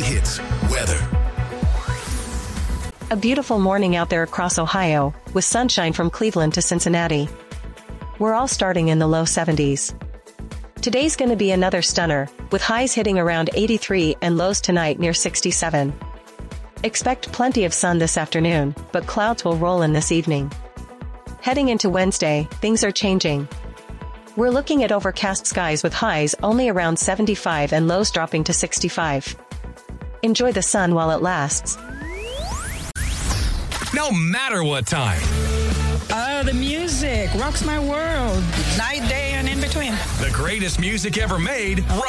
Hits weather. A beautiful morning out there across Ohio, with sunshine from Cleveland to Cincinnati. We're all starting in the low 70s. Today's going to be another stunner, with highs hitting around 83 and lows tonight near 67. Expect plenty of sun this afternoon, but clouds will roll in this evening. Heading into Wednesday, things are changing. We're looking at overcast skies with highs only around 75 and lows dropping to 65. Enjoy the sun while it lasts. No matter what time. Oh, the music rocks my world. Night, day, and in between. The greatest music ever made.